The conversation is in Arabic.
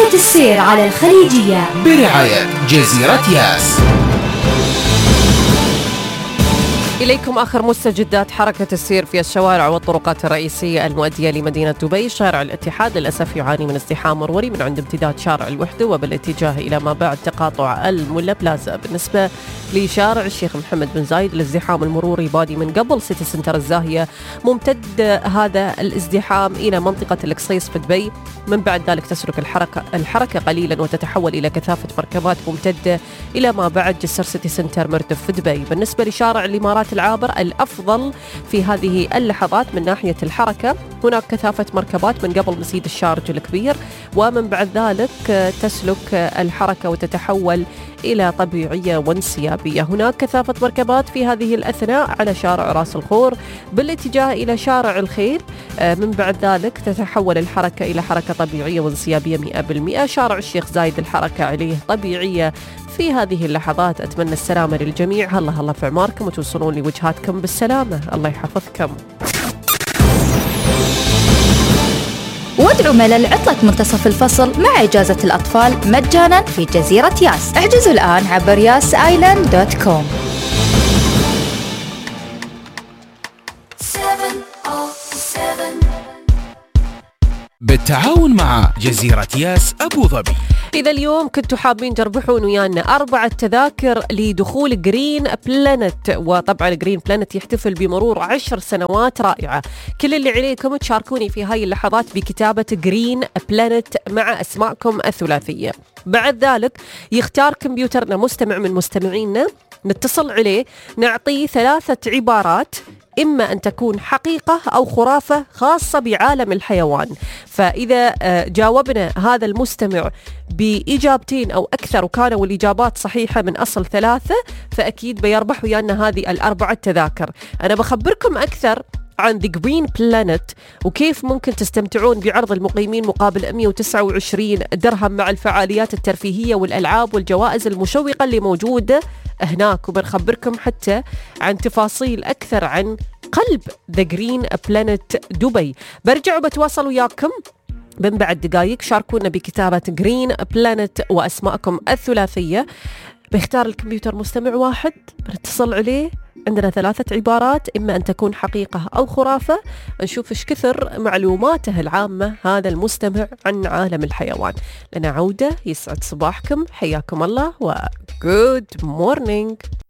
حركة السير على الخليجية برعاية جزيرة ياس. إليكم آخر مستجدات حركة السير في الشوارع والطرقات الرئيسية المؤدية لمدينة دبي. شارع الاتحاد للأسف يعاني من ازدحام مروري من عند امتداد شارع الوحدة وبالاتجاه إلى ما بعد تقاطع الملا بلازا. بالنسبة لشارع الشيخ محمد بن زايد الازدحام المروري بادي من قبل سيتي سنتر الزاهية، ممتد هذا الازدحام إلى منطقة القصيص في دبي، من بعد ذلك تسلك الحركة قليلا وتتحول إلى كثافة مركبات ممتدة إلى ما بعد جسر سيتي سنتر مرتف في دبي. بالنسبة لشارع الإمارات العابر الأفضل في هذه اللحظات من ناحية الحركة، هناك كثافة مركبات من قبل مسيد الشارج الكبير، ومن بعد ذلك تسلك الحركة وتتحول إلى طبيعية وانسيابية. هناك كثافة مركبات في هذه الأثناء على شارع راس الخور بالاتجاه إلى شارع الخير، من بعد ذلك تتحول الحركة إلى حركة طبيعية وانسيابية 100%. شارع الشيخ زايد الحركة عليه طبيعية في هذه اللحظات. أتمنى السلامة للجميع، الله في عماركم وتوصلون لوجهاتكم بالسلامة، الله يحفظكم. وادعوا ملل عطلة منتصف الفصل مع إجازة الأطفال مجانا في جزيرة ياس. احجزوا الآن عبر yasisland.com. بالتعاون مع جزيرة ياس أبو ظبي. إذا اليوم كنتوا حابين تربحون ويانا 4 تذاكر لدخول جرين بلانت، وطبعا جرين بلانت يحتفل بمرور 10 سنوات رائعة. كل اللي عليكم تشاركوني في هاي اللحظات بكتابة جرين بلانت مع أسماءكم الثلاثية. بعد ذلك يختار كمبيوترنا مستمع من مستمعينا، نتصل عليه نعطيه 3 عبارات، إما أن تكون حقيقة أو خرافة خاصة بعالم الحيوان. فإذا جاوبنا هذا المستمع بإجابتين أو أكثر وكانوا الإجابات صحيحة من أصل 3، فأكيد بيربح ويانا هذه 4 تذاكر. أنا بخبركم أكثر عن The Green Planet وكيف ممكن تستمتعون بعرض المقيمين مقابل 129 درهم مع الفعاليات الترفيهية والألعاب والجوائز المشوقة اللي موجودة هناك. وبنخبركم حتى عن تفاصيل أكثر عن قلب The Green Planet دبي. برجع وبتواصل وياكم من بعد دقائق. شاركونا بكتابة Green Planet وأسماءكم الثلاثية. بيختار الكمبيوتر مستمع واحد، بنتصل عليه، عندنا 3 عبارات، إما أن تكون حقيقة أو خرافة. نشوف إيش كثر معلوماته العامة هذا المستمع عن عالم الحيوان. لنا عودة، يسعد صباحكم، حياكم الله و good morning.